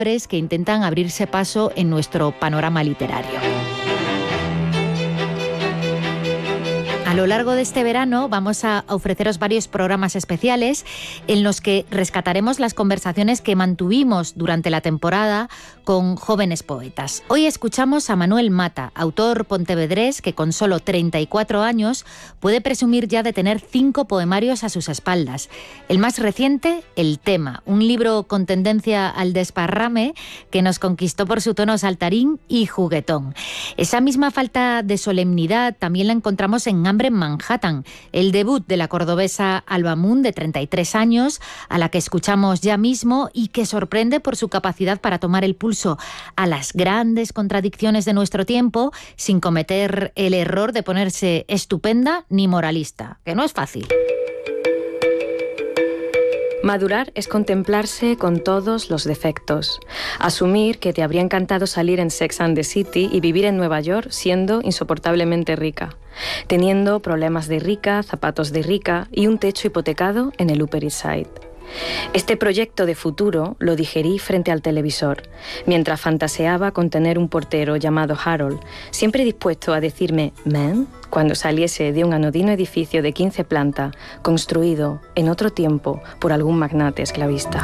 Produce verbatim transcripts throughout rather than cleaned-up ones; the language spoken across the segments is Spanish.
que intentan abrirse paso en nuestro panorama literario. A lo largo de este verano vamos a ofreceros varios programas especiales en los que rescataremos las conversaciones que mantuvimos durante la temporada con jóvenes poetas. Hoy escuchamos a Manuel Mata, autor pontevedrés que con solo treinta y cuatro años puede presumir ya de tener cinco poemarios a sus espaldas. El más reciente, El tema, un libro con tendencia al desparrame que nos conquistó por su tono saltarín y juguetón. Esa misma falta de solemnidad también la encontramos en Hambre en Manhattan, el debut de la cordobesa Alba Moon, de treinta y tres años, a la que escuchamos ya mismo y que sorprende por su capacidad para tomar el pulso a las grandes contradicciones de nuestro tiempo sin cometer el error de ponerse estupenda ni moralista, que no es fácil. Madurar es contemplarse con todos los defectos. Asumir que te habría encantado salir en Sex and the City y vivir en Nueva York siendo insoportablemente rica, teniendo problemas de rica, zapatos de rica y un techo hipotecado en el Upper East Side. Este proyecto de futuro lo digerí frente al televisor, mientras fantaseaba con tener un portero llamado Harold, siempre dispuesto a decirme «man» cuando saliese de un anodino edificio de quince plantas, construido en otro tiempo por algún magnate esclavista.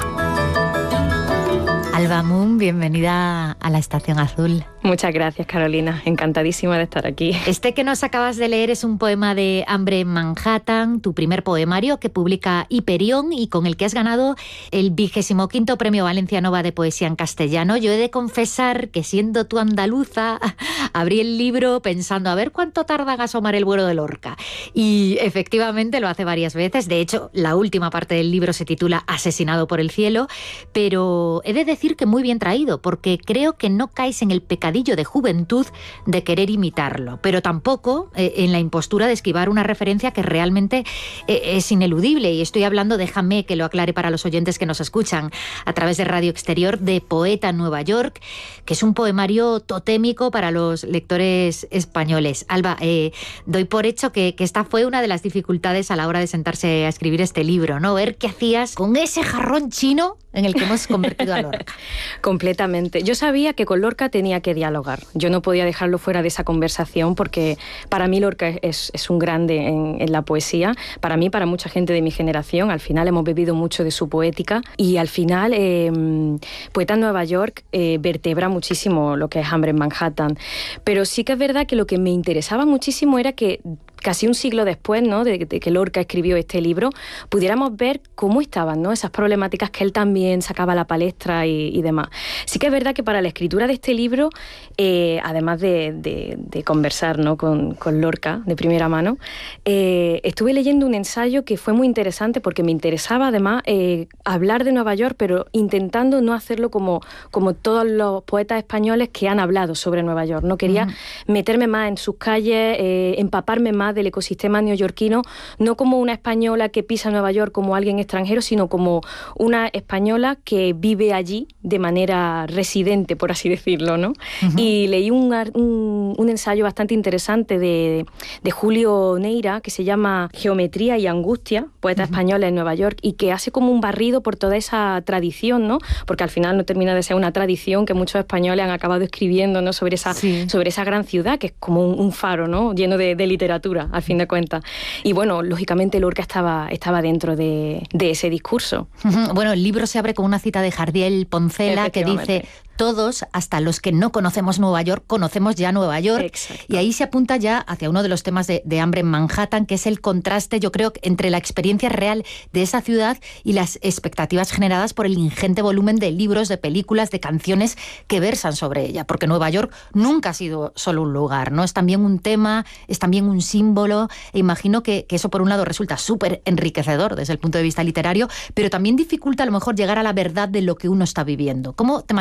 Alba Moon, bienvenida a la Estación Azul. Muchas gracias, Carolina. Encantadísima de estar aquí. Este que nos acabas de leer es un poema de Hambre en Manhattan, tu primer poemario que publica Hiperión y con el que has ganado el vigésimo quinto Premio Valencia Nova de Poesía en Castellano. Yo he de confesar que, siendo tú andaluza, abrí el libro pensando a ver cuánto tarda en asomar el vuelo de Lorca. Y efectivamente lo hace varias veces. De hecho, la última parte del libro se titula Asesinado por el cielo, pero he de decir que muy bien traído, porque creo que no caes en el pecadillo de juventud de querer imitarlo, pero tampoco eh, en la impostura de esquivar una referencia que realmente eh, es ineludible. Y estoy hablando, déjame que lo aclare para los oyentes que nos escuchan a través de Radio Exterior, de Poeta en Nueva York, que es un poemario totémico para los lectores españoles. Alba, eh, doy por hecho que, que esta fue una de las dificultades a la hora de sentarse a escribir este libro, ¿no? Ver qué hacías con ese jarrón chino en el que hemos convertido a Lorca. Completamente. Yo sabía que con Lorca tenía que dialogar. Yo no podía dejarlo fuera de esa conversación porque para mí Lorca es, es un grande en, en la poesía. Para mí, para mucha gente de mi generación, al final hemos bebido mucho de su poética y al final eh, Poeta en Nueva York eh, vertebra muchísimo lo que es Hambre en Manhattan. Pero sí que es verdad que lo que me interesaba muchísimo era que casi un siglo después, ¿no?, de, de que Lorca escribió este libro, pudiéramos ver cómo estaban, ¿no?, esas problemáticas que él también sacaba a la palestra y, y demás. Sí que es verdad que para la escritura de este libro, eh, además de, de, de conversar, ¿no?, con, con Lorca de primera mano, eh, estuve leyendo un ensayo que fue muy interesante porque me interesaba además eh, hablar de Nueva York, pero intentando no hacerlo como, como todos los poetas españoles que han hablado sobre Nueva York. No quería uh-huh. meterme más en sus calles, eh, empaparme más del ecosistema neoyorquino, no como una española que pisa Nueva York como alguien extranjero, sino como una española que vive allí de manera residente, por así decirlo, ¿no? Uh-huh. Y leí un, un, un ensayo bastante interesante de, de Julio Neira, que se llama Geometría y Angustia, poeta uh-huh. española en Nueva York, y que hace como un barrido por toda esa tradición, ¿no? Porque al final no termina de ser una tradición que muchos españoles han acabado escribiendo, ¿no?, sobre esa, sí. sobre esa gran ciudad, que es como un, un faro, ¿no?, lleno de, de literatura, al fin de cuentas. Y bueno, lógicamente Lorca estaba, estaba dentro de, de ese discurso. Bueno, el libro se abre con una cita de Jardiel Poncela que dice: todos, hasta los que no conocemos Nueva York, conocemos ya Nueva York. Exacto. Y ahí se apunta ya hacia uno de los temas de, de Hambre en Manhattan, que es el contraste, yo creo, entre la experiencia real de esa ciudad y las expectativas generadas por el ingente volumen de libros, de películas, de canciones que versan sobre ella. Porque Nueva York nunca ha sido solo un lugar, ¿no? Es también un tema, es también un símbolo, e imagino que, que eso por un lado resulta súper enriquecedor desde el punto de vista literario, pero también dificulta a lo mejor llegar a la verdad de lo que uno está viviendo. ¿Cómo te manejaste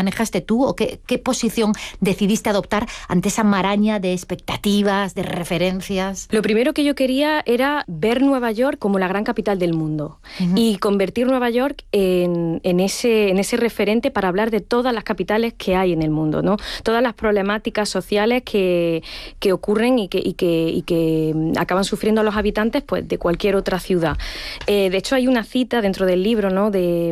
tú o qué, qué posición decidiste adoptar ante esa maraña de expectativas, de referencias? Lo primero que yo quería era ver Nueva York como la gran capital del mundo uh-huh. y convertir Nueva York en, en, ese, en ese referente para hablar de todas las capitales que hay en el mundo, ¿no? Todas las problemáticas sociales que, que ocurren y que, y, que, y que acaban sufriendo a los habitantes pues, de cualquier otra ciudad. Eh, de hecho, hay una cita dentro del libro, ¿no? de,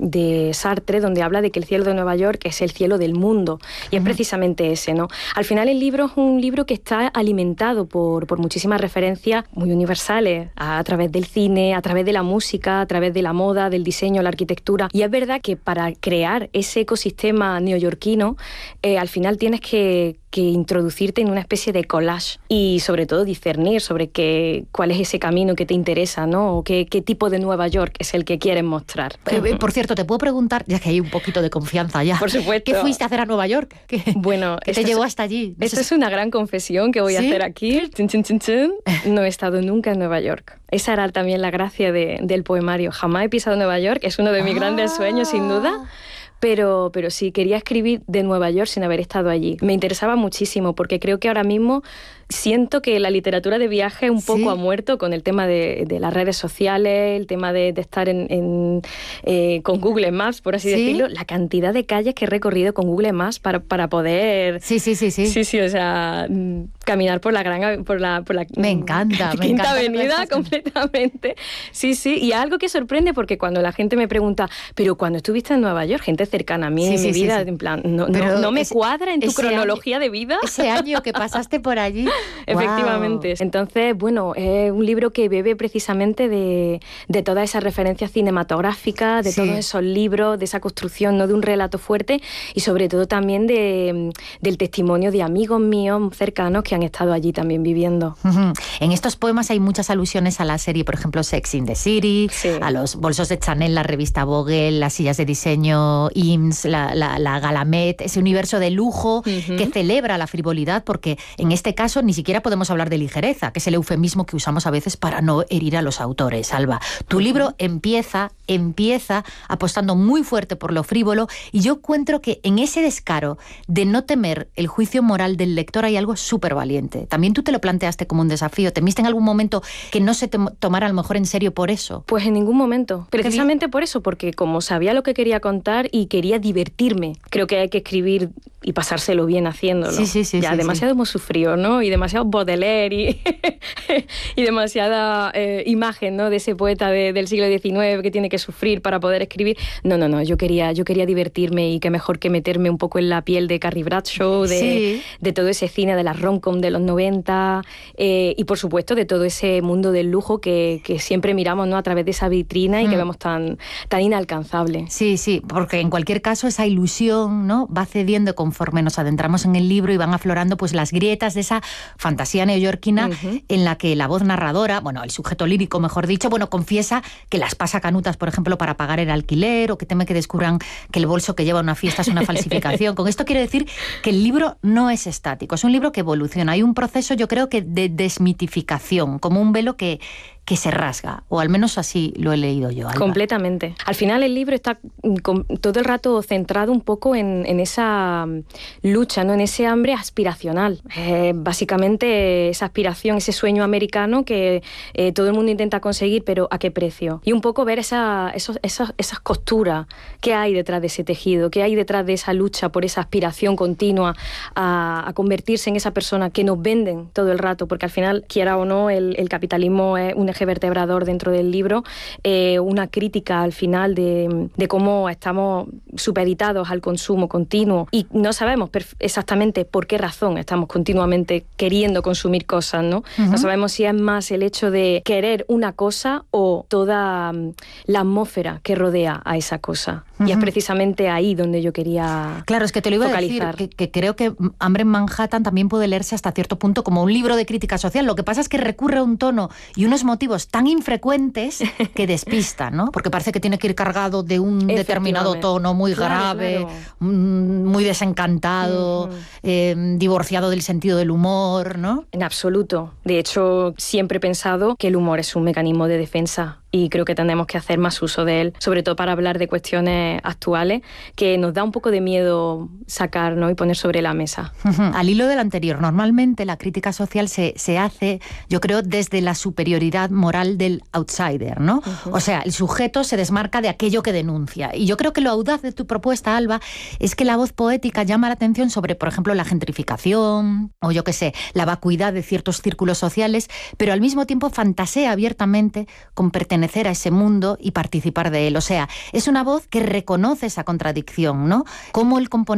de Sartre, donde habla de que el cielo de Nueva York es el cielo del mundo, y es precisamente ese, ¿no? Al final el libro es un libro que está alimentado por, por muchísimas referencias muy universales, a, a través del cine, a través de la música, a través de la moda, del diseño, la arquitectura, y es verdad que para crear ese ecosistema neoyorquino, eh, al final tienes que que introducirte en una especie de collage y sobre todo discernir sobre qué, cuál es ese camino que te interesa, ¿no? O qué, qué tipo de Nueva York es el que quieres mostrar. Eh, por cierto, te puedo preguntar, ya que hay un poquito de confianza ya. Por supuesto. ¿Qué fuiste a hacer a Nueva York? ¿Qué, bueno, ¿qué te llevó hasta allí? No esta sé. Es una gran confesión que voy ¿Sí? a hacer aquí. Chin, chin, chin, chin. No he estado nunca en Nueva York. Esa era también la gracia de, del poemario. Jamás he pisado Nueva York, es uno de mis ah. grandes sueños, sin duda. Pero, pero sí, quería escribir de Nueva York sin haber estado allí. Me interesaba muchísimo porque creo que ahora mismo siento que la literatura de viaje un poco ¿Sí? ha muerto con el tema de, de las redes sociales, el tema de, de estar en, en, eh, con Google Maps, por así ¿Sí? decirlo. La cantidad de calles que he recorrido con Google Maps para, para poder... Sí, sí, sí, sí. Sí, sí, o sea, caminar por la gran... Por la, por la me encanta, me Quinta encanta Avenida completamente. Sí, sí, y algo que sorprende porque cuando la gente me pregunta, pero cuando estuviste en Nueva York, gente cercana a mí sí, en sí, mi vida, sí, sí. en plan, no, no, no me ese, cuadra en tu cronología año, de vida. Ese año que pasaste por allí. Efectivamente. Wow. Entonces, bueno, es un libro que bebe precisamente de, de todas esas referencias cinematográficas, de sí. todos esos libros, de esa construcción, ¿no? De un relato fuerte y sobre todo también de, del testimonio de amigos míos cercanos que han estado allí también viviendo. Uh-huh. En estos poemas hay muchas alusiones a la serie, por ejemplo, Sex in the City, sí. a los bolsos de Chanel, la revista Vogue, las sillas de diseño I M S S, la, la, la Galamet, ese universo de lujo uh-huh. que celebra la frivolidad, porque en este caso ni siquiera podemos hablar de ligereza, que es el eufemismo que usamos a veces para no herir a los autores, Alba. Tu uh-huh. libro empieza, empieza apostando muy fuerte por lo frívolo, y yo encuentro que en ese descaro de no temer el juicio moral del lector hay algo súper valiente. También tú te lo planteaste como un desafío. ¿Temiste en algún momento que no se te tomara a lo mejor en serio por eso? Pues en ningún momento. Precisamente por eso, porque como sabía lo que quería contar y quería divertirme, creo que hay que escribir y pasárselo bien haciéndolo. Sí, sí, sí. Ya sí, demasiado sí. hemos sufrido, ¿no? Y demasiado Baudelaire y, y demasiada eh, imagen, ¿no? De ese poeta de, del siglo diecinueve que tiene que sufrir para poder escribir. No, no, no. Yo quería, yo quería divertirme y qué mejor que meterme un poco en la piel de Carrie Bradshaw, de, sí. de todo ese cine de las rom-com de los noventa eh, y por supuesto de todo ese mundo del lujo que, que siempre miramos, ¿no? A través de esa vitrina y mm. que vemos tan, tan inalcanzable. Sí, sí, porque en cualquier caso esa ilusión, ¿no? Va cediendo conforme nos adentramos en el libro y van aflorando pues las grietas de esa fantasía neoyorquina uh-huh. en la que la voz narradora, bueno, el sujeto lírico mejor dicho, bueno, confiesa que las pasa canutas, por ejemplo, para pagar el alquiler, o que teme que descubran que el bolso que lleva a una fiesta es una falsificación. Con esto quiero decir que el libro no es estático, es un libro que evoluciona. Hay un proceso, yo creo que de desmitificación, como un velo que que se rasga, o al menos así lo he leído yo, Alba. Completamente. Al final el libro está con, todo el rato centrado un poco en, en esa lucha, ¿no? En ese hambre aspiracional. Eh, básicamente esa aspiración, ese sueño americano que eh, todo el mundo intenta conseguir, pero ¿a qué precio? Y un poco ver esa, esos, esas, esas costuras que hay detrás de ese tejido, que hay detrás de esa lucha por esa aspiración continua a, a convertirse en esa persona que nos venden todo el rato, porque al final, quiera o no, el, el capitalismo es un eje vertebrador dentro del libro, eh, una crítica al final de, de cómo estamos supeditados al consumo continuo y no sabemos perf- exactamente por qué razón estamos continuamente queriendo consumir cosas, ¿no? Uh-huh. No sabemos si es más el hecho de querer una cosa o toda um, la atmósfera que rodea a esa cosa. Uh-huh. Y es precisamente ahí donde yo quería Claro, es que te lo iba focalizar. a decir, que, que creo que Hambre en Manhattan también puede leerse hasta cierto punto como un libro de crítica social. Lo que pasa es que recurre a un tono y unos motivos tan infrecuentes que despistan, ¿no? Porque parece que tiene que ir cargado de un determinado tono muy claro, grave, claro. muy desencantado, uh-huh. eh, divorciado del sentido del humor, ¿no? En absoluto. De hecho, siempre he pensado que el humor es un mecanismo de defensa y creo que tenemos que hacer más uso de él, sobre todo para hablar de cuestiones actuales que nos da un poco de miedo sacar, ¿no?, y poner sobre la mesa. Al hilo del anterior, normalmente la crítica social se, se hace, yo creo, desde la superioridad moral del outsider, ¿no? Uh-huh. O sea, el sujeto se desmarca de aquello que denuncia. Y yo creo que lo audaz de tu propuesta, Alba, es que la voz poética llama la atención sobre, por ejemplo, la gentrificación o, yo qué sé, la vacuidad de ciertos círculos sociales, pero al mismo tiempo fantasea abiertamente con pertenecer a ese mundo y participar de él. O sea, es una voz que reconoce esa contradicción, ¿no? Cómo el componente